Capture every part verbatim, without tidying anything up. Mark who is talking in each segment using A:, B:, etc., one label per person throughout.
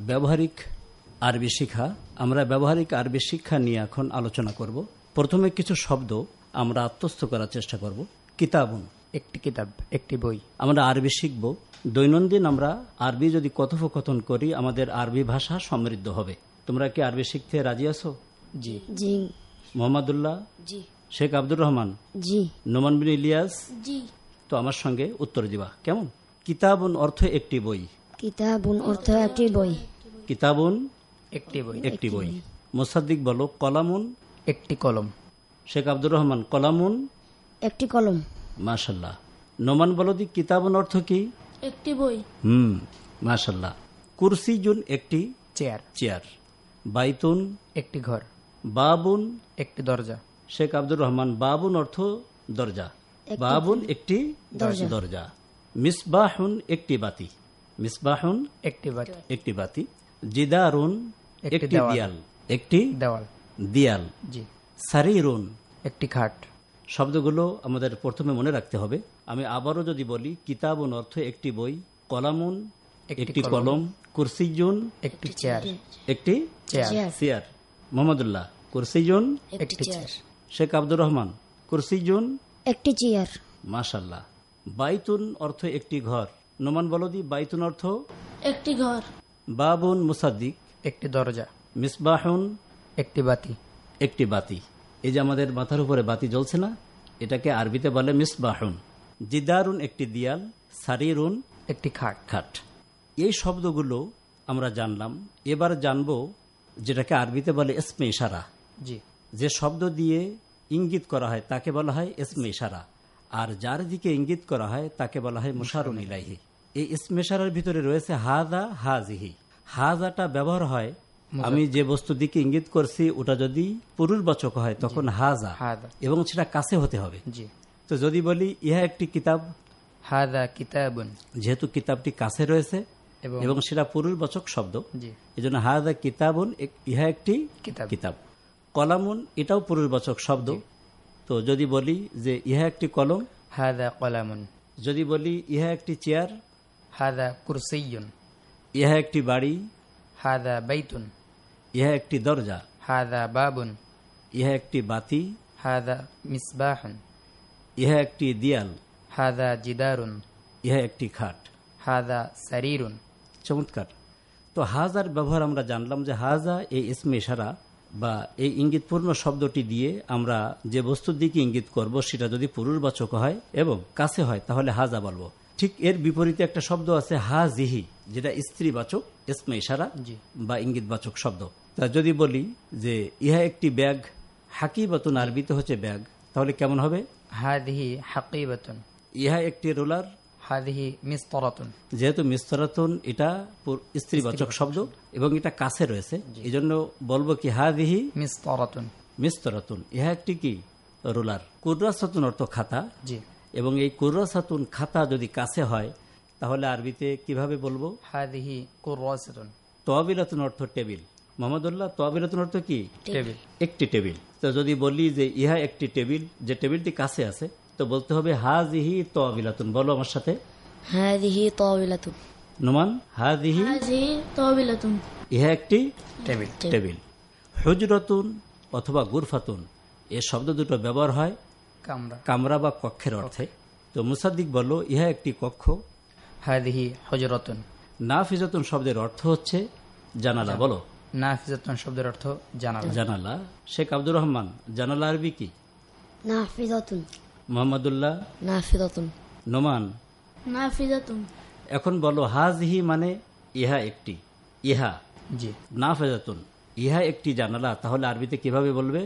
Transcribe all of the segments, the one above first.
A: ব্যবহারিক আরবি শিক্ষা। আমরা ব্যবহারিক আরবি শিক্ষা নিয়ে এখন আলোচনা করব। প্রথমে কিছু শব্দ আমরা আত্মস্থ করার চেষ্টা করব। কিতাবুন,
B: একটি কিতাব, একটি বই।
A: আমরা আরবি শিখব। দৈনন্দিন আমরা আরবি যদি কথোপকথন করি আমাদের আরবি ভাষা সমৃদ্ধ হবে। তোমরা কি আরবি শিখতে রাজি আছো?
B: জি
C: জি।
A: মোহাম্মদুল্লাহ?
C: জি।
A: শেখ আব্দুর রহমান?
C: জি।
A: নোমান বিন ইলিয়াস?
C: জি।
A: তো আমার সঙ্গে উত্তর দিবা, কেমন? কিতাবুন অর্থ একটি বই।
C: কিতাবুন অর্থ একটি বই।
A: কিতাবুন
B: একটি বই।
A: একটি বই। মোসাদ্দিক বলো কলামুন।
B: একটি কলম।
A: শেখ আব্দুর রহমান কলামুন।
C: একটি কলম।
A: মাশাল্লাহ। নোমান বলো দি কিতাবুন অর্থ কি?
C: একটি বই।
A: হুম, মাশাল্লাহ। কুরসিজুন একটি
B: চেয়ার।
A: চেয়ার। বাইতুন
B: একটি ঘর।
A: বাবুন
B: একটি দরজা।
A: শেখ আব্দুর রহমান বাবুন অর্থ দরজা।
C: একটি
A: বাবুন একটি
C: দরজা।
A: দরজা। মিসবাহুন একটি বাতি। মিসবাহুন
B: একটি বাতি।
A: একটি বাতি। জিদারুন
B: একটি
A: একটি
B: দেওয়াল।
A: দিয়াল। একটি
B: দেওয়াল।
A: দিয়াল।
B: জি।
A: সারিরুন।
B: একটি খাট।
A: শব্দগুলো আমাদের প্রথমে মনে রাখতে হবে। আমি আবারও যদি বলি, কিতাবুন অর্থ একটি বই, কলামুন
B: একটি
A: একটি
B: কলম,
A: কলম, কুরসিজুন
B: একটি চেয়ার।
A: একটি
B: চেয়ার।
C: চেয়ার।
A: চেয়ার। মোহাম্মদুল্লাহ কুরসিজুন
C: একটি
B: একটি
C: চেয়ার।
B: চেয়ার।
A: শেখ আব্দুর রহমান কুরসিজুন
C: একটি চেয়ার।
A: মাশাল্লাহ। বাইতুন অর্থ একটি ঘর। নোমান বলদি বাইতুন অর্থ
C: একটি ঘর।
A: বাবুন মুসাদ্দিক
B: একটি দরজা।
A: মিসবাহুন
B: একটি বাতি।
A: একটি বাতি। এই যে আমাদের মাথার উপরে বাতি জ্বলছে না, এটাকে আরবিতে বলে মিসবাহুন। জিদারুন একটি দিয়াল। সারিরুন
B: একটি খাট।
A: খাট। এই শব্দগুলো আমরা জানলাম। এবার জানবো যেটাকে আরবিতে বলে ইসমে ইশারা।
B: জি।
A: যে শব্দ দিয়ে ইঙ্গিত করা হয় তাকে বলা হয় ইসমে ইশারা, আর যার দিকে ইঙ্গিত করা হয় তাকে বলা হয় মুশারুন ইলাইহি। এই ইসমে ইশারার ভিতরে রয়েছে হাযা, হাযিহি। হাযাটা ব্যবহার হয় আমি যে বস্তু দিকে ইঙ্গিত করছি ওটা যদি পুরুষবাচক হয় তখন হাযা,
B: হাযা।
A: এবং সেটা কাছে হতে হবে।
B: জি।
A: তো যদি বলি ইহা একটি কিতাব,
B: হাযা কিতাবুন।
A: যেহেতু কিতাবটি কাছে রয়েছে
B: এবং
A: এবং সেটা পুরুষবাচক শব্দ,
B: জি।
A: এই জন্য হাযা কিতাবুন, ইহা একটি
B: কিতাব।
A: কিতাব। কলামুন এটাও পুরুষবাচক শব্দ। তো যদি বলি যে ইহা একটি কলম,
B: হাযা কলামুন।
A: যদি বলি ইহা একটি চেয়ার,
B: হাযা কুরসিয়ুন।
A: ইহা একটি বাড়ি,
B: হাযা বাইতুন।
A: ইহা একটি দরজা,
B: হাযা বাবুন।
A: ইহা একটি বাতি,
B: হাযা মিসবাহুন।
A: ইহা একটি দিয়াল,
B: হাযা জিদারুন।
A: ইহা একটি খাট।
B: হাযা সারিরুন।
A: চমৎকার। তো হাজার ব্যবহার আমরা জানলাম যে হাজা এই ইসমে ইশারা বা এই ইঙ্গিতপূর্ণ শব্দটি দিয়ে আমরা যে বস্তুর দিকে ইঙ্গিত করব সেটা যদি পুরুষবাচক হয় এবং কাছে হয় তাহলে হাজা বলবো। ঠিক এর বিপরীতে একটা শব্দ আছে হাজিহি, যেটা স্ত্রীবাচক ইসমে ইশারা
B: জি।
A: বা ইঙ্গিতবাচক শব্দ। তা যদি বলি যে ইহা একটি ব্যাগ, হাকিবাতুন আরবিতে হচ্ছে ব্যাগ, তাহলে কেমন হবে?
B: হাযিহি হাকিবাতুন।
A: ইহা একটি রোলার,
B: হাযিহি মিসতারাতুন।
A: যেহেতু মিস্তরাতুন এটা স্ত্রীবাচক শব্দ এবং এটা কাছে রয়েছে, এই জন্য বলবো কি হাযিহি
B: মিসতারাতুন।
A: মিস্তরাতুন। ইহা একটি কি রোলার। কুররাসাতুন অর্থ খাতা,
B: জি।
A: এবং এই কুররাসাতুন খাতা যদি কাছে হয় তাহলে আরবিতে কিভাবে বলবো?
B: হাযিহি কুররাসাতুন।
A: তাওবিলাতুন অর্থ টেবিল। মোহাম্মদুল্লাহ তাওবিলাতুন অর্থ কি?
B: টেবিল।
A: একটি টেবিল। তো যদি বলি যে ইহা একটি টেবিল, যে টেবিলটি কাছে আছে, তো বলতে হবে হাযিহি তাওবিলাতুন। বলো আমার সাথে।
C: হাযিহি তাওবিলাতুন।
A: নোমান হাযিহি
C: হাযিহি তাওবিলাতুন।
A: ইহা একটি
B: টেবিল।
A: টেবিল। হুজরাতুন অথবা গুরফাতুন এ শব্দ দুটো ব্যবহার হয়
B: কামরা।
A: কামরা বা কক্ষের অর্থে। তো মুসাদ্দিক বলল ইহা একটি কক্ষ।
B: হাযিহি হুজরাতুন।
A: নাফিজাতুন শব্দের অর্থ হচ্ছে জানালা। বলো।
B: নাফিজাতুন শব্দের অর্থ জানালা।
A: জানালা। শেখ আব্দুর রহমান জানালা আরবি কি?
C: নাফিজাতুন।
A: মোহাম্মদুল্লাহ?
C: নাফিজাতুন।
A: নোমান?
C: নাফিজাতুন।
A: এখন বলো হাযিহি মানে ইহা একটি, ইহা।
B: জি।
A: নাফিজাতুন ইহা একটি জানালা, তাহলে আরবিতে কিভাবে বলবে?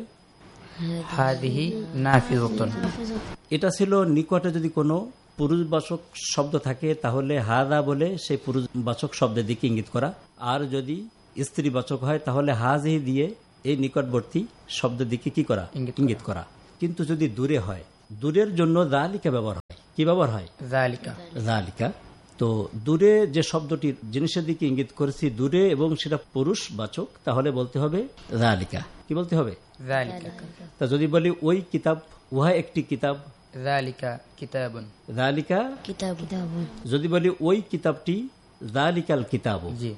B: হাযিহি নাফিজাতুন।
A: এটা ছিল নিকটে যদি কোনো পুরুষবাচক শব্দ থাকে তাহলে হাদা বলে সেই পুরুষবাচক শব্দের দিকে ইঙ্গিত করা, আর যদি স্ত্রীবাচক হয় তাহলে হাযিহি দিয়ে এই নিকটবর্তী শব্দের দিকে কি করা? ইঙ্গিত করা। কিন্তু যদি দূরে হয়, দূরের জন্য যালিকা ব্যবহার হয়। কি ব্যবহার হয়?
B: যালিকা।
A: যালিকা। তো দূরে যে শব্দটি জিনিসের দিকে ইঙ্গিত করেছি দূরে এবং সেটা পুরুষবাচক, তাহলে বলতে হবে যালিকা। কি বলতে হবে?
B: যালিকা।
A: তা যদি বলি ওই কিতাব, উহা একটি কিতাব,
B: যালিকা কিতাবুন।
A: যালিকা
C: কিতাব। কিতাবুন।
A: যদি বলি ওই কিতাবটি, যালিকাল কিতাব।
B: জি।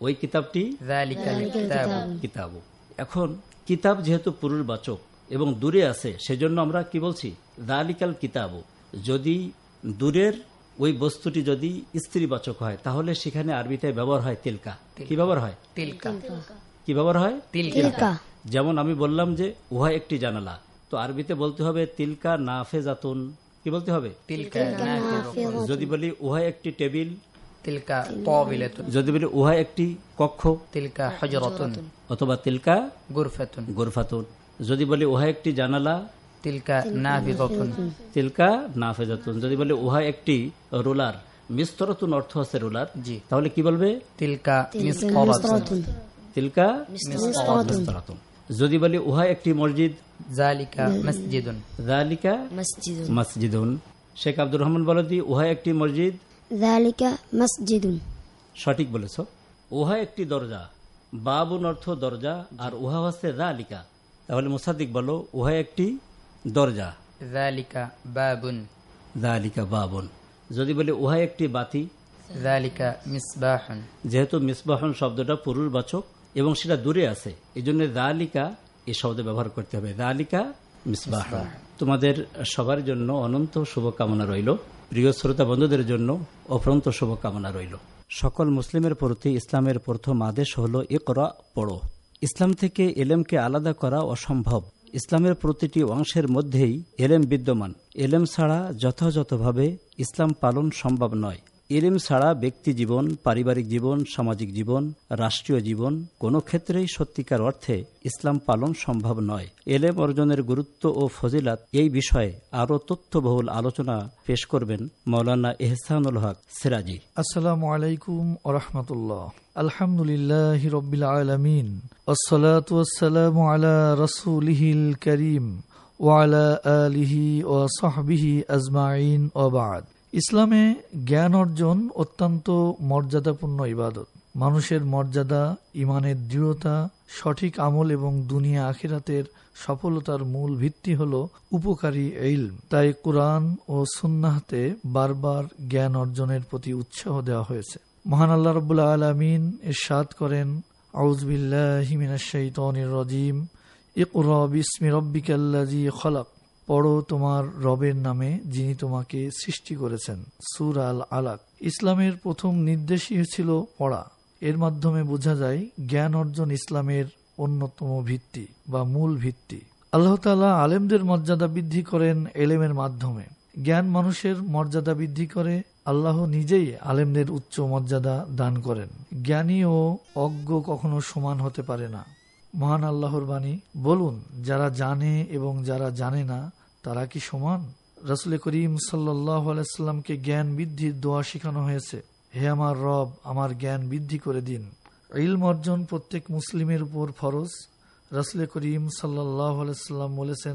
A: ওই কিতাবটি
B: যালিকাল কিতাবু
A: কিতাবু। এখন কিতাব যেহেতু পুরুষবাচক এবং দূরে আছে, সেজন্য আমরা কি বলছি? যালিকাল কিতাবু। যদি দূরের ওই বস্তুটি যদি স্ত্রীবাচক হয়, তাহলে সেখানে আরবিটায় ব্যবহার হয় তিলকা। কি ব্যবহার হয়?
B: তিলকা।
A: কি ব্যবহার হয়?
B: তিলকা।
A: যেমন আমি বললাম যে উহা একটি জানালা, তো আরবিতে বলতে হবে তিলকা নাফেজাতুন। কি বলতে হবে?
B: তিলকা নাফিযাতুন।
A: যদি বলি উহা একটি টেবিল,
B: তিলকা তাওবিলাতুন।
A: যদি বলি উহা একটি কক্ষ,
B: তিলকা হুজরাতুন।
A: অথবা তিলকা
B: গুরফাতুন।
A: গুরফাতুন। যদি বলি উহা একটি জানালা,
B: তিলকা নাফিযাতুন।
A: তিলকা নাফেজাতুন। যদি বলি উহা একটি রুলার, মিসতরাতুন অর্থ আছে রুলার,
B: জি।
A: তাহলে কি বলবে?
B: তিলকা মিসতারাতুন।
A: তিলকা মিসতরাতুন। যদি বলি উহা একটি মসজিদ,
B: যালিকা মসজিদুন।
A: যালিকা
C: মসজিদুন।
A: মসজিদুন। শেখ আব্দুর রহমান বলদি উহা একটি মসজিদ।
C: যালিকা মসজিদুন।
A: সঠিক বলেছ। উহা একটি দরজা, বাবুন অর্থ দরজা, আর উহা হচ্ছে যালিকা। তাহলে মুসাদ্দিক বলো উহা একটি দরজা,
B: যালিকা বাবুন।
A: যালিকা বাবুন। যদি বলি উহা একটি বাতি,
B: যালিকা মিসবাহুন।
A: যেহেতু মিসবাহুন শব্দটা পুরুষবাচক এবং সেটা দূরে আছে, এই জন্য যালিকা এই শব্দ ব্যবহার করতে হবে, যালিকা মিসবাহুন। তোমাদের সবার জন্য অনন্ত শুভকামনা রইল। প্রিয় শ্রোতা বন্ধুদের জন্য অফরন্ত শুভকামনা রইল। সকল মুসলিমের প্রতি ইসলামের প্রথম আদেশ হলো ইকরা, পড়ো। ইসলাম থেকে এলেমকে আলাদা করা অসম্ভব। ইসলামের প্রতিটি অংশের মধ্যেই এলেম বিদ্যমান। এলেম ছাড়া যথাযথভাবে ইসলাম পালন সম্ভব নয়। এলেম ছাড়া ব্যক্তি জীবন, পারিবারিক জীবন, সামাজিক জীবন, রাষ্ট্রীয় জীবন কোনো ক্ষেত্রেই সত্যিকার অর্থে ইসলাম পালন সম্ভব নয়। এলেম অর্জনের গুরুত্ব ও ফজিলাত এই বিষয়ে আরও তথ্যবহুল আলোচনা পেশ করবেন মাওলানা এহসানুল হক সিরাজি।
D: আসসালামু আলাইকুম ওয়া রাহমাতুল্লাহ। আলহামদুলিল্লাহি রাব্বিল আলামিন, ওয়াসসালাতু ওয়াসসালামু আলা রাসূলিহিল কারীম ওয়া আলা আলিহি ওয়া সাহবিহি আজমাইন ওয়া বা'দ। ইসলামে জ্ঞান অর্জন অত্যন্ত মর্যাদাপূর্ণ ইবাদত। মানুষের মর্যাদা, ইমানের দৃঢ়তা, সঠিক আমল এবং দুনিয়া আখিরাতের সফলতার মূল ভিত্তি হল উপকারী ইলম। তাই কুরআন ও সুন্নাহতে বারবার জ্ঞান অর্জনের প্রতি উৎসাহ দেওয়া হয়েছে। মহান আল্লাহ রাব্বুল আলামিন ইরশাদ করেন, আউযু বিল্লাহি মিনাশ শাইতানির রাজীম, ইকরা বিসমি রাব্বিকাল্লাযী খলাক। পড়ো তোমার রবের নামে যিনি তোমাকে সৃষ্টি করেছেন। সূরা আল আলাক। ইসলামের প্রথম নির্দেশই ছিল পড়া। এর মাধ্যমে বোঝা যায় জ্ঞান অর্জন ইসলামের অন্যতম ভিত্তি বা মূল ভিত্তি। আল্লাহ তাআলা আলেমদের মর্যাদা বৃদ্ধি করেন এলেমের মাধ্যমে। জ্ঞান মানুষের মর্যাদা বৃদ্ধি করে। আল্লাহ নিজেই আলেমদের উচ্চ মর্যাদা দান করেন। জ্ঞানী ও অজ্ঞ কখনো সমান হতে পারে না। মহান আল্লাহর বাণী, বলুন যারা জানে এবং যারা জানে না তারা কি সমান? রাসূল করিম সাল্লাল্লাহু আলাইহি ওয়াসাল্লামকে জ্ঞান বৃদ্ধির দোয়া শেখানো হয়েছে। হে আমার রব, আমার জ্ঞান বৃদ্ধি করে দিন। ইলম অর্জন প্রত্যেক মুসলিমের উপর ফরজ। রাসূল করিম সাল্লাল্লাহু আলাইহি ওয়াসাল্লাম বলেছেন,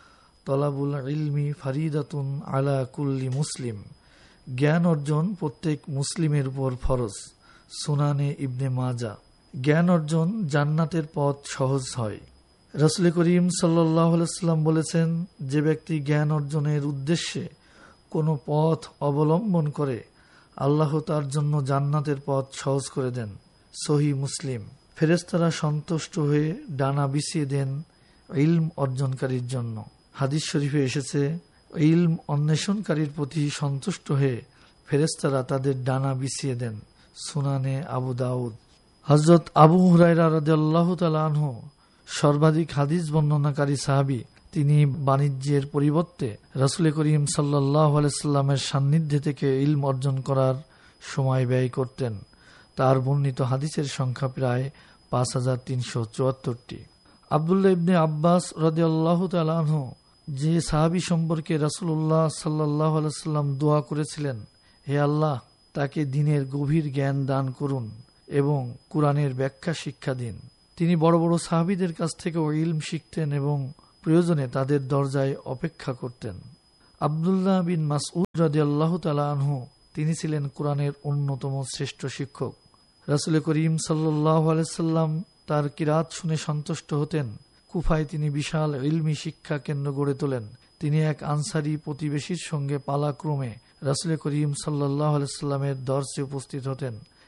D: তলাবুল ইলমি ফারিদাতুন আলা কুল্লি মুসলিম। জ্ঞান অর্জন প্রত্যেক মুসলিমের উপর ফরজ। সুনানে ইবনে মাজা। জ্ঞান অর্জন জান্নাতের পথ সহজ হয়। রাসূল করিম সাল্লাল্লাহু আলাইহি ওয়াসাল্লাম বলেছেন, যে ব্যক্তি জ্ঞান অর্জনের উদ্দেশ্যে কোনো পথ অবলম্বন করে আল্লাহ তার জন্য জান্নাতের পথ সহজ করে দেন। সহিহ মুসলিম। ফেরেশতারা সন্তুষ্ট হয়ে ডানা বিছিয়ে দেন ইলম অর্জনকারীর জন্য। হাদিস শরীফে এসেছে, ইলম অন্বেষণকারীর প্রতি সন্তুষ্ট হয়ে ফেরেশতারা তাদের ডানা বিছিয়ে দেন। সুনানে আবু দাউদ। হযরত আবু হুরায়রা রাদিয়াল্লাহু তাআলা আনহু সর্বাধিক হাদিস বর্ণনাকারী সাহাবী। তিনি বাণিজ্যের পরিবর্তে রাসূল করিম সাল্লাল্লাহু আলাইহি সাল্লামের সান্নিধ্যে থেকে ইলম অর্জন করার সময় ব্যয় করতেন। তার বর্ণিত হাদিসের সংখ্যা প্রায় পাঁচ হাজার তিনশো চুয়াত্তরটি। আব্দুল্লাহ ইবনে আব্বাস রাদিয়াল্লাহু তাআলা আনহু, যে সাহাবী সম্পর্কে রাসূলুল্লাহ সাল্লাল্লাহু আলাইহি সাল্লাম দোয়া করেছিলেন, হে আল্লাহ, তাকে দ্বীনের গভীর জ্ঞান দান করুন এবং কুরআনের ব্যাখ্যা শিক্ষা দিন। তিনি বড় বড় সাহাবীদের কাছ থেকে ইলম শিখতেন এবং প্রয়োজনে তাদের দরজায় অপেক্ষা করতেন। আব্দুল্লাহ বিন মাসউদ রাদিয়াল্লাহু তাআলা আনহু, তিনি ছিলেন কুরআনের অন্যতম শ্রেষ্ঠ শিক্ষক। রাসূল করিম সাল্লাল্লাহু আলাইহি সাল্লাম তার কিরাত শুনে সন্তুষ্ট হতেন। কুফায় তিনি বিশাল ইলমি শিক্ষা কেন্দ্র গড়ে তোলেন। তিনি এক আনসারী প্রতিবেশীর সঙ্গে পালাক্রমে রাসূল করিম সাল্লাল্লাহু আলাইহি সাল্লামের দরসে উপস্থিত হতেন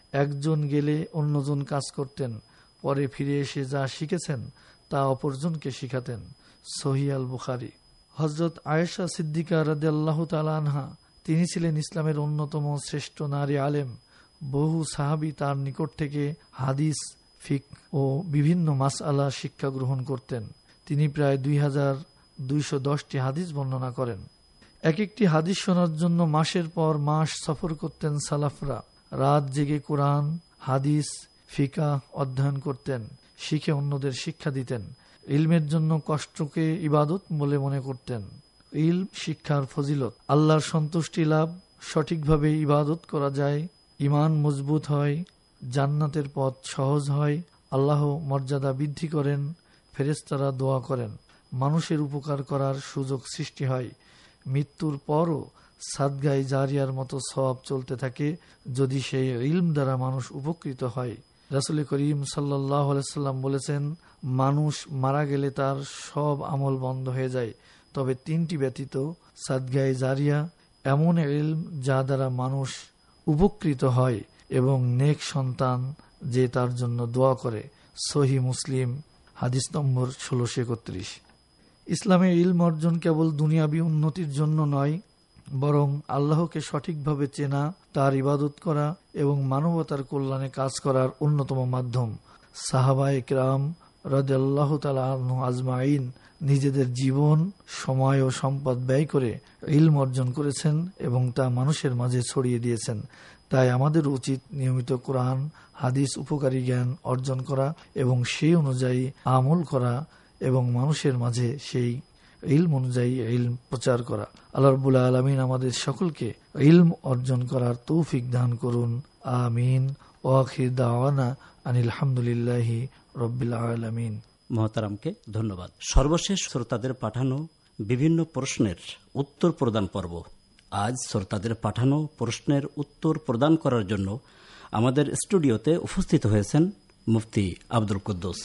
D: একজন গেলে অন্যজন কাজ করতেন, পরে ফিরে এসে যা শিখেছেন তা অপরজনকে শিখাতেন। সহিহ আল বুখারী। হযরত আয়েশা সিদ্দিকা রাদিয়াল্লাহু তাআলা আনহা, তিনি ছিলেন ইসলামের অন্যতম শ্রেষ্ঠ নারী আলেম। বহু সাহাবী তার নিকট থেকে হাদিস, ফিকহ ও বিভিন্ন মাসআলা শিক্ষা গ্রহণ করতেন। তিনি প্রায় দুই হাজার দুইশো দশটি হাদিস বর্ণনা করেন। এক একটি হাদিস শোনার জন্য মাসের পর মাস সফর করতেন সালাফরা। রাত জেগে কোরআন, হাদিস, ফিকাহ অধ্যয়ন করতেন, শিখে অন্যদের শিক্ষা দিতেন। ইলমের জন্য কষ্টকে ইবাদত বলে মনে করতেন। ইলম শিক্ষার ফজিলত। আল্লাহর সন্তুষ্টি লাভ, সঠিকভাবে ইবাদত করা যায়, ঈমান মজবুত হয়, জান্নাতের পথ সহজ হয়, আল্লাহ মর্যাদা বৃদ্ধি করেন, ফেরেশতারা দোয়া করেন, মানুষের উপকার করার সুযোগ সৃষ্টি হয়, মৃত্যুর পরও সাদগায়ে জারিয়ার মতো সওয়াব চলতে থাকে যদি সেই ইলম দ্বারা মানুষ উপকৃত হয়। রাসূল করিম সাল্লাল্লাহু আলাইহি সাল্লাম বলেছেন, মানুষ মারা গেলে তার সব আমল বন্ধ হয়ে যায়, তবে তিনটি ব্যতীত সাদগায়ে জারিয়া, এমন ইলম যা দ্বারা মানুষ উপকৃত হয় এবং নেক সন্তান যে তার জন্য দোয়া করে। সহিহ মুসলিম, হাদিস নম্বর ষোলোশো একত্রিশ। ইসলামে ইলম অর্জন কেবল দুনিয়াবী উন্নতির জন্য নয়, বরং আল্লাহকে সঠিকভাবে চেনা, তার ইবাদত করা এবং মানবতার কল্যাণে কাজ করার অন্যতম মাধ্যম। সাহাবায়ে কেরাম রাদিয়াল্লাহু তাআলা আনহু আজমাইন নিজেদের জীবন, সময় ও সম্পদ ব্যয় করে ইলম অর্জন করেছেন এবং তা মানুষের মাঝে ছড়িয়ে দিয়েছেন। তাই আমাদের উচিত নিয়মিত কোরআন, হাদিস, উপকারী জ্ঞান অর্জন করা এবং সেই অনুযায়ী আমল করা এবং মানুষের মাঝে সেই ইলম অনুযায়ী ইলম প্রচার করা। আল্লাহ রাব্বুল আলামিন আমাদের সকলকে ইলম অর্জন করার তৌফিক দান করুন। আমিন। ওয়া আখির দাওয়ানা আনিল হামদুলিল্লাহি রাব্বিল আলামিন।
A: মহতারামকে ধন্যবাদ। সর্বশেষ শ্রোতাদের পাঠানো বিভিন্ন প্রশ্নের উত্তর প্রদান পর্ব। আজ শ্রোতাদের পাঠানো প্রশ্নের উত্তর প্রদান করার জন্য আমাদের স্টুডিওতে উপস্থিত হয়েছেন মুফতি আব্দুল কুদ্দুস।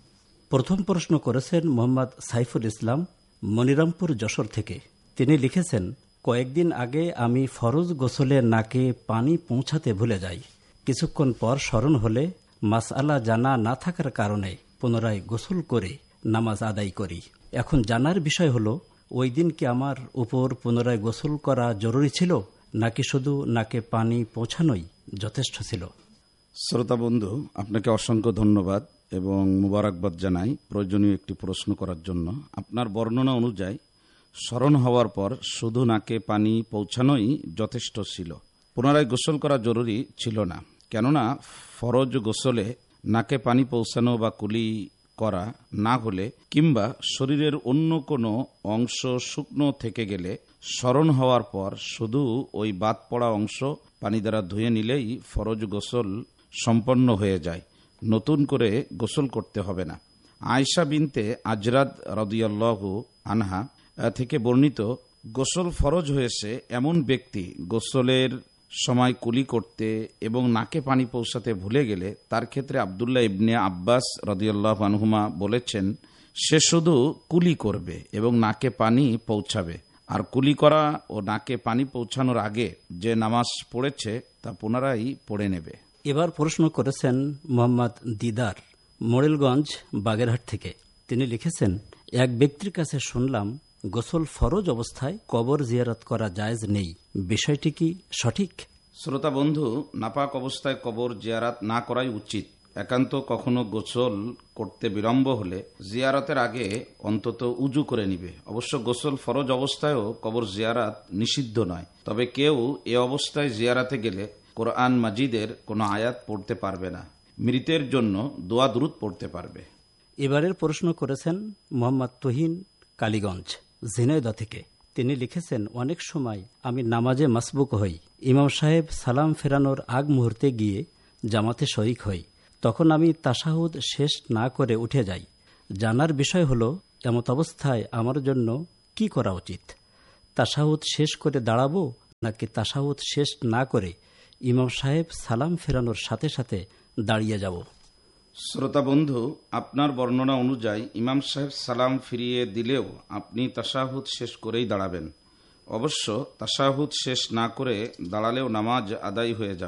A: প্রথম প্রশ্ন করেছেন মোহাম্মদ সাইফুল ইসলাম, মনিরামপুর, যশোর থেকে। তিনি লিখেছেন, কয়েকদিন আগে আমি ফরজ গোসলে নাকে পানি পৌঁছাতে ভুলে যাই। কিছুক্ষণ পর স্মরণ হলে মাসআলা জানা না থাকার কারণে পুনরায় গোসল করে নামাজ আদায় করি। এখন জানার বিষয় হলো, ওই দিন কি আমার উপর পুনরায় গোসল করা জরুরি ছিল, নাকি শুধু নাকে পানি পৌঁছানোই যথেষ্ট ছিল?
E: শ্রোতা বন্ধু, আপনাকে অসংখ্য ধন্যবাদ এবং মুবারকবাদ জানাই প্রয়োজনীয় একটি প্রশ্ন করার জন্য। আপনার বর্ণনা অনুযায়ী স্মরণ হওয়ার পর শুধু নাকে পানি পৌঁছানোই যথেষ্ট ছিল, পুনরায় গোসল করা জরুরি ছিল না। কেননা ফরজ গোসলে নাকে পানি পৌঁছানো বা কুলি করা না হলে কিংবা শরীরের অন্য কোনো অংশ শুকনো থেকে গেলে স্মরণ হওয়ার পর শুধু ওই বাদ পড়া অংশ পানি দ্বারা ধুয়ে নিলেই ফরজ গোসল সম্পন্ন হয়ে যায়, নতুন করে গোসল করতে হবে না। আয়েশা বিনতে আজরাদ রাদিয়াল্লাহু আনহা থেকে বর্ণিত, গোসল ফরজ হয়েছে এমন ব্যক্তি গোসলের সময় কুলি করতে এবং নাকে পানি পৌঁছাতে ভুলে গেলে তার ক্ষেত্রে আব্দুল্লাহ ইবনে আব্বাস রাদিয়াল্লাহু আনহুমা বলেছেন, সে শুধু কুলি করবে এবং নাকে পানি পৌঁছাবে, আর কুলি করা ও নাকে পানি পৌঁছানোর আগে যে নামাজ পড়েছে তা পুনরায় পড়ে নেবে।
A: এবার প্রশ্ন করেছেন মোহাম্মদ দিদার, মোড়েলগঞ্জ, বাগেরহাট থেকে। তিনি লিখেছেন, এক ব্যক্তির কাছে শুনলাম গোসল ফরজ অবস্থায় কবর জিয়ারত করা জায়েজ নেই, বিষয়টি কি সঠিক?
E: শ্রোতা বন্ধু, নাপাক অবস্থায় কবর জিয়ারত না করাই উচিত। একান্ত কখনো গোসল করতে বিলম্ব হলে জিয়ারতের আগে অন্তত উজু করে নিবে। অবশ্য গোসল ফরজ অবস্থায়ও কবর জিয়ারত নিষিদ্ধ নয়, তবে কেউ এ অবস্থায় জিয়ারতে গেলে কোরআন মাজিদের কোনো আয়াত পড়তে পারবে না, মৃতের জন্য দোয়া দুরূদ পড়তে পারবে।
A: এবারের প্রশ্ন করেছেন মোহাম্মদ তুহিন, কালীগঞ্জ, ঝিনাইদহ থেকে। তিনি লিখেছেন, অনেক সময় আমি নামাজে মাসবুক হই, ইমাম সাহেব সালাম ফেরানোর আগ মুহূর্তে গিয়ে জামাতে শরিক হই, তখন আমি তাশাহুদ শেষ না করে উঠে যাই। জানার বিষয় হলো, এমত অবস্থায় আমার জন্য কি করা উচিত? তাশাহুদ শেষ করে দাঁড়াবো নাকি তাশাহুদ শেষ না করে ইমাম সাহেব সালাম ফেরানোর সাথে সাথে দাঁড়িয়ে যাব?
E: শ্রোতা বন্ধু, আপনার বর্ণনা অনুযায়ী ইমাম সাহেব সালাম ফিরিয়ে দিলেও আপনি তাশাহুদ শেষ করেই দাঁড়াবেন। অবশ্য তাশাহুদ শেষ না করে দাঁড়ালেও নামাজ আদায় হয়ে যাবে।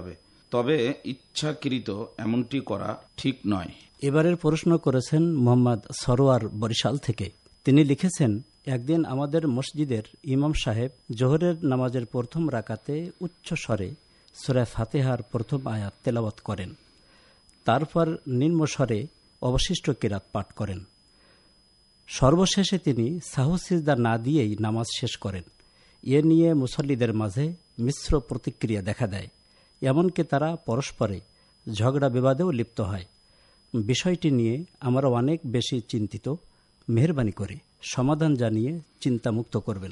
E: তবে ইচ্ছাকৃত এমনটি করা ঠিক নয়।
A: এবারের প্রশ্ন করেছেন মোহাম্মদ সরোয়ার বরিশাল থেকে। তিনি লিখেছেন, একদিন আমাদের মসজিদের ইমাম সাহেব জোহরের নামাজের প্রথম রাকাতে উচ্চ স্বরে সূরা ফাতিহার প্রথম আয়াত তেলাওয়াত করেন, তারপর নিম্ন স্বরে অবশিষ্ট কিরাত পাঠ করেন। সর্বশেষে তিনি সাহু সিজদা না দিয়েই নামাজ শেষ করেন। এ নিয়ে মুসল্লিদের মাঝে মিশ্র প্রতিক্রিয়া দেখা দেয়, এমনকি তারা পরস্পরে ঝগড়া বিবাদেও লিপ্ত হয়। বিষয়টি নিয়ে আমরা অনেক বেশি চিন্তিত। মেহরবানি করে সমাধান জানিয়ে চিন্তামুক্ত করবেন।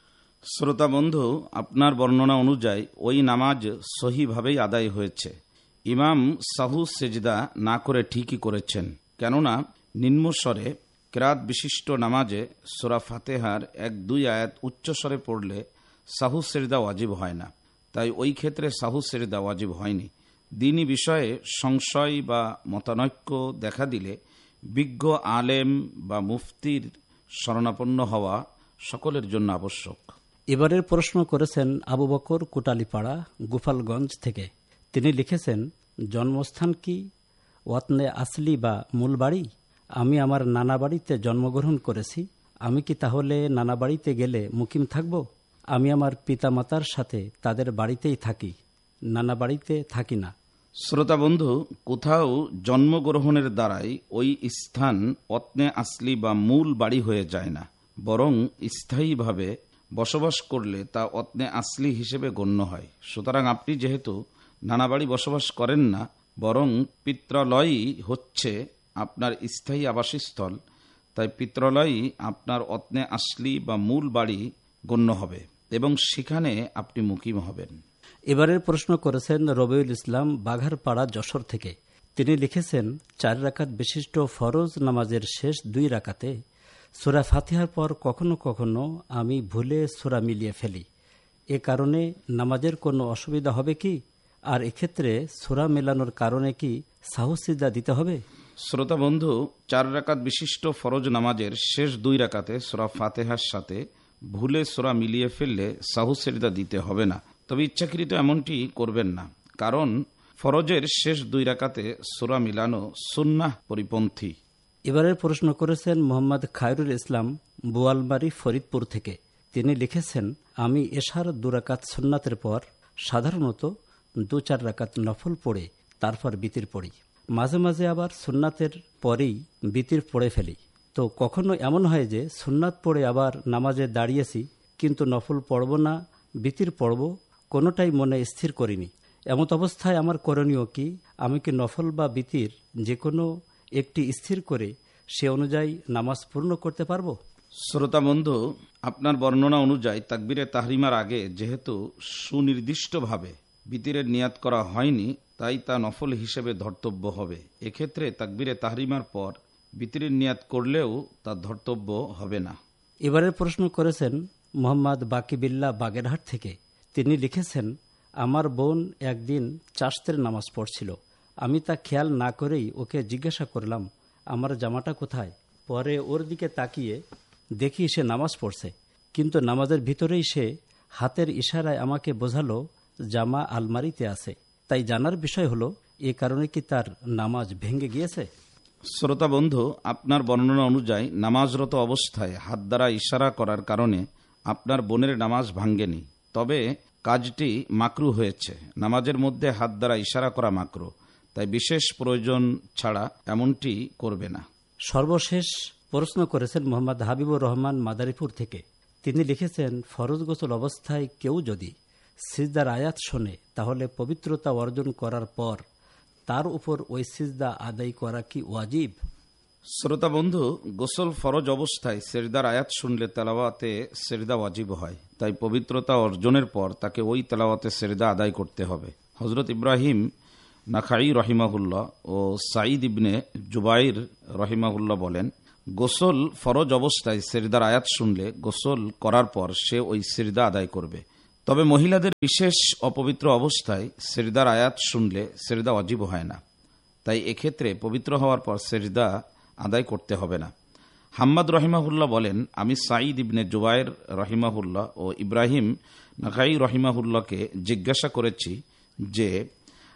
E: শ্রোতা বন্ধু, আপনার বর্ণনা অনুযায়ী ওই নামাজ সহিভাবেই আদায় হয়েছে। ইমাম সাহু সেজদা না করে ঠিকই করেছেন, কেননা নিম্নস্বরে কিরাত বিশিষ্ট নামাজে সূরা ফাতিহার এক দুই আয়াত উচ্চস্বরে পড়লে সাহু সেজদা ওয়াজিব হয় না। তাই ওই ক্ষেত্রে সাহু সেজদা ওয়াজিব হয়নি। দ্বীনি বিষয়ে সংশয় বা মতানৈক্য দেখা দিলে বিজ্ঞ আলেম বা মুফতির শরণাপন্ন হওয়া সকলের জন্য আবশ্যক।
A: এবারের প্রশ্ন করেছেন আবু বকর কুটালিপাড়া গোপালগঞ্জ থেকে। তিনি লিখেছেন, জন্মস্থান কি ওয়াতনে আসলি বা মূল বাড়ি? আমি আমার নানা বাড়িতে জন্মগ্রহণ করেছি, আমি কি তাহলে নানা বাড়িতে গেলে মুকিম থাকব? আমি আমার পিতামাতার সাথে তাদের বাড়িতেই থাকি, নানা বাড়িতে থাকি না।
E: শ্রোতা বন্ধু, কোথাও জন্মগ্রহণের দ্বারাই ওই স্থান ওয়াতনে আসলি বা মূল বাড়ি হয়ে যায় না, বরং স্থায়ীভাবে বসবাস করলে তা ওয়াতনে আসলি হিসেবে গণ্য হয়। সুতরাং আপনি যেহেতু নানা বাড়ি বসবাস করেন না, বরং পিত্রালয়ই হচ্ছে আপনার স্থায়ী আবাসস্থল, তাই পিত্রালয়ই আপনার ওয়াতনে আসলি বা মূল বাড়ি গণ্য হবে এবং সেখানে আপনি মুকিম হবেন।
A: এবারের প্রশ্ন করেছেন রবিউল ইসলাম বাঘারপাড়া যশোর থেকে। তিনি লিখেছেন, চার রাকাত বিশিষ্ট ফরজ নামাজের শেষ দুই রাকাতে সূরা ফাতিহার পর কখনো কখনো আমি ভুলে সূরা মিলিয়ে ফেলি। এ কারণে নামাজের কোনো অসুবিধা হবে কি? আর এক্ষেত্রে সূরা মেলানোর কারণে কি সাহু সিজদা দিতে হবে?
E: শ্রোতা বন্ধু, চার রাকাত বিশিষ্ট ফরজ নামাজের শেষ দুই রাকাতে সূরা ফাতিহার সাথে ভুলে সূরা মিলিয়ে ফেললে সাহু সিজদা দিতে হবে না। তবে ইচ্ছাকৃত এমনটি করবেন না, কারণ ফরজের শেষ দুই রাকাতে সূরা মিলানো সুন্নাহ পরিপন্থী।
A: এবারের প্রশ্ন করেছেন মোহাম্মদ খায়রুল ইসলাম বোয়ালবাড়ি ফরিদপুর থেকে। তিনি লিখেছেন, আমি এশার দু রাকাত সুন্নাতের পর সাধারণত দু চার রাকাত নফল পড়ে তারপর বিতির পড়ি। মাঝে মাঝে আবার সুন্নাতের পরেই বিতির পড়ে ফেলি। তো কখনো এমন হয় যে সুন্নাত পড়ে আবার নামাজে দাঁড়িয়েছি, কিন্তু নফল পড়ব না বিতির পড়ব, কোনোটাই মনে স্থির করিনি। এমত অবস্থায় আমার করণীয় কি? আমি কি নফল বা বিতির যে কোনো একটি স্থির করে সে অনুযায়ী নামাজ পূর্ণ করতে পারবো?
E: শ্রোতা বন্ধু, আপনার বর্ণনা অনুযায়ী তাকবীরে তাহরিমার আগে যেহেতু সুনির্দিষ্টভাবে বিতিরের নিয়াত করা হয়নি, তাই তা নফল হিসেবে ধর্তব্য হবে। এক্ষেত্রে তাকবীরে তাহরিমার পর বিতিরের নিয়াত করলেও তা ধর্তব্য হবে না।
A: এবারের প্রশ্ন করেছেন মোহাম্মদ বাকিবিল্লা বাগেরহাট থেকে। তিনি লিখেছেন, আমার বোন একদিন চাশতের নামাজ পড়ছিল। আমি তা খেয়াল না করেই ওকে জিজ্ঞাসা করলাম, আমার জামাটা কোথায়? পরে ওর দিকে তাকিয়ে দেখি সে নামাজ পড়ছে, কিন্তু নামাজের ভিতরেই সে হাতের ইশারায় আমাকে বোঝালো জামা আলমারিতে আছে। তাই জানার বিষয় হলো, এ কারণে কি তার নামাজ ভেঙে গিয়েছে?
E: শ্রোতা বন্ধু, আপনার বর্ণনা অনুযায়ী নামাজরত অবস্থায় হাত দ্বারা ইশারা করার কারণে আপনার বোনের নামাজ ভাঙ্গেনি, তবে কাজটি মাকরু হয়েছে। নামাজের মধ্যে হাত দ্বারা ইশারা করা মাকরু, তাই বিশেষ প্রয়োজন ছাড়া এমনটি করবে না।
A: সর্বশেষ প্রশ্ন করেছেন মোহাম্মদ হাবিবুর রহমান মাদারীপুর থেকে। তিনি লিখেছেন, ফরজ গোসল অবস্থায় কেউ যদি সিজদার আয়াত শোনে, তাহলে পবিত্রতা অর্জন করার পর তার উপর ওই সিজদা আদায় করা কি ওয়াজিব?
E: শ্রোতা বন্ধু, গোসল ফরজ অবস্থায় সেজদার আয়াত শুনলে তেলাওয়াতে সেজদা ওয়াজিব হয়, তাই পবিত্রতা অর্জনের পর তাকে ওই তেলাওয়াতে সেজদা আদায় করতে হবে। হজরত ইব্রাহিম নাখাই রহিমাহুল্লাহ ও সাঈদ ইবনে জুবাইর রহিমাহুল্লাহ বলেন, গোসল ফরজ অবস্থায় সেজদার আয়াত শুনলে গোসল করার পর সে ওই সেজদা আদায় করবে। তবে মহিলাদের বিশেষ অপবিত্র অবস্থায় সেজদার আয়াত শুনলে সেজদা ওয়াজিব হয় না, তাই এক্ষেত্রে পবিত্র হওয়ার পর সেজদা আদায় করতে হবে না। হাম্মাদ রহিমাহুল্লাহ বলেন, আমি সাঈদ ইবনে জুবাইর রহিমাহুল্লাহ ও ইব্রাহিম নাখাই রহিমাহুল্লাহকে জিজ্ঞাসা করেছি যে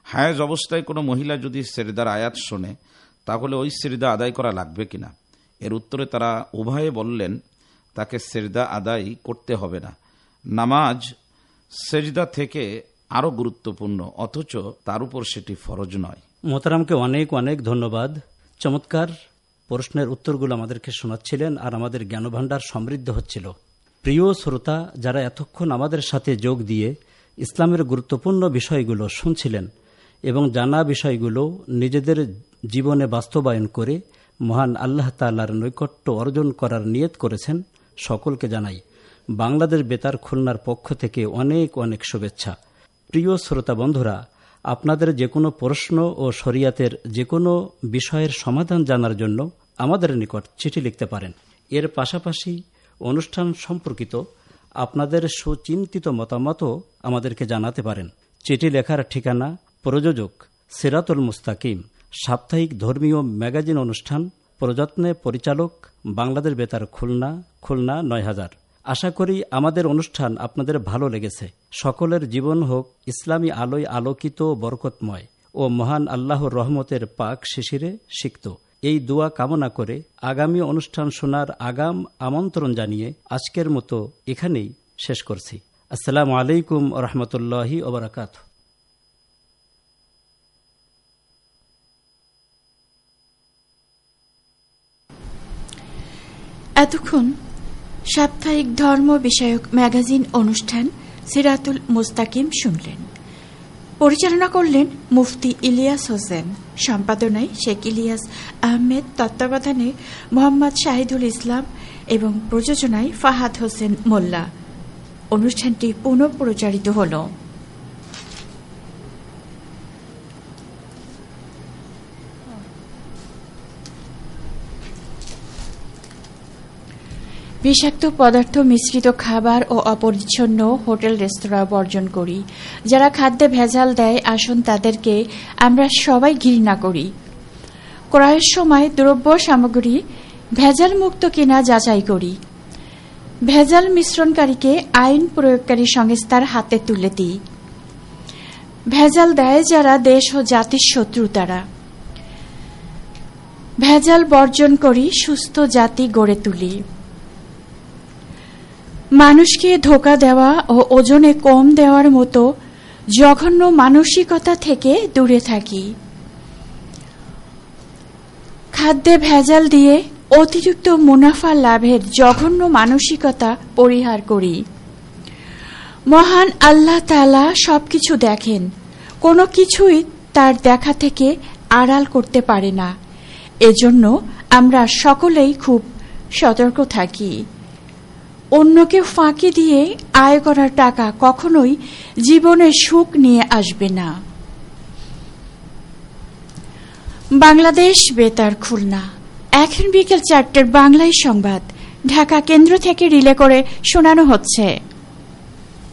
E: হায়েজ অবস্থায় কোনো মহিলা যদি সেজদার আয়াত শোনে তাহলে ওই সেজদা আদায় করা লাগবে কিনা? এর উত্তরে তারা উভয়ে বললেন তাকে সেজদা আদায় করতে হবে না। নামাজ সেজদা থেকে আরো গুরুত্বপূর্ণ, অথচ তার উপর সেটি ফরজ নয়।
A: মোহতারামকে অনেক অনেক ধন্যবাদ। চমৎকার প্রশ্নের উত্তরগুলো আমাদেরকে শোনাচ্ছিলেন আর আমাদের জ্ঞানভাণ্ডার সমৃদ্ধ হচ্ছিল। প্রিয় শ্রোতা, যারা এতক্ষণ আমাদের সাথে যোগ দিয়ে ইসলামের গুরুত্বপূর্ণ বিষয়গুলো শুনছিলেন এবং জানা বিষয়গুলো নিজেদের জীবনে বাস্তবায়ন করে মহান আল্লাহ তাআলার নৈকট্য অর্জন করার নিয়ত করেছেন, সকলকে জানাই বাংলাদেশ বেতার খুলনার পক্ষ থেকে অনেক অনেক শুভেচ্ছা। প্রিয় শ্রোতা বন্ধুরা, আপনাদের যে কোনো প্রশ্ন ও শরিয়াতের যে কোনো বিষয়ের সমাধান জানার জন্য আমাদের নিকট চিঠি লিখতে পারেন। এর পাশাপাশি অনুষ্ঠান সম্পর্কিত আপনাদের সুচিন্তিত মতামতও আমাদেরকে জানাতে পারেন। চিঠি লেখার ঠিকানা প্রযোজক সিরাতুল মুস্তাকিম, সাপ্তাহিক ধর্মীয় ম্যাগাজিন অনুষ্ঠান, প্রযত্নে পরিচালক বাংলাদেশ বেতার খুলনা, খুলনা নয় হাজার। আশা করি আমাদের অনুষ্ঠান আপনাদের ভালো লেগেছে। সকলের জীবন হোক ইসলামী আলোয় আলোকিত, বরকতময় ও মহান আল্লাহর রহমতের পাক শিশিরে সিক্ত। এই দোয়া কামনা করে আগামী অনুষ্ঠান শোনার আগাম আমন্ত্রণ জানিয়ে আজকের মতো এখানেই শেষ করছি। আসসালামু আলাইকুম ওয়া রাহমাতুল্লাহি ওয়া বারাকাতুহু।
F: এতক্ষণ সাপ্তাহিক ধর্ম বিষয়ক ম্যাগাজিন অনুষ্ঠান সিরাতুল মুস্তাকিম শুনলেন। পরিচালনা করলেন মুফতি ইলিয়াস হোসেন, সম্পাদনায় শেখ ইলিয়াস আহমেদ, তত্ত্বাবধানে মোহাম্মদ শাহিদুল ইসলাম এবং প্রযোজনায় ফাহাদ হোসেন মোল্লা। অনুষ্ঠানটি পুনঃ প্রচারিত হল। বিষাক্ত পদার্থ মিশ্রিত খাবার ও অপরিচ্ছন্ন হোটেল রেস্তোরাঁ বর্জন করি। যারা খাদ্যে ভেজাল দেয়, আসুন তাদেরকে আমরা সবাই ঘৃণা করি। ক্রয়ের সময় দ্রব্য সামগ্রী ভেজাল মুক্ত কিনা যাচাই করি। ভেজাল মিশ্রণকারীকে আইন প্রয়োগকারী সংস্থার হাতে তুলে দিই। ভেজাল দেয় যারা, দেশ ও জাতির শত্রু তারা। ভেজাল বর্জন করি, সুস্থ জাতি গড়ে তুলি। মানুষকে ধোঁকা দেওয়া ও ওজনে কম দেওয়ার মতো জঘন্য মানসিকতা থেকে দূরে থাকি। খাদ্যে ভেজাল দিয়ে অতিরিক্ত মুনাফা লাভের জঘন্য মানসিকতা পরিহার করি। মহান আল্লাহ তাআলা সবকিছু দেখেন, কোনো কিছুই তার দেখা থেকে আড়াল করতে পারে না। এজন্য আমরা সকলেই খুব সতর্ক থাকি। অন্যকে ফাঁকি দিয়ে আয় করার টাকা কখনোই জীবনে সুখ নিয়ে আসবে না। বাংলাদেশ বেতার খুলনা, এখন বিকেল চারটের বাংলায় সংবাদ ঢাকা কেন্দ্র থেকে রিলে করে শোনানো হচ্ছে।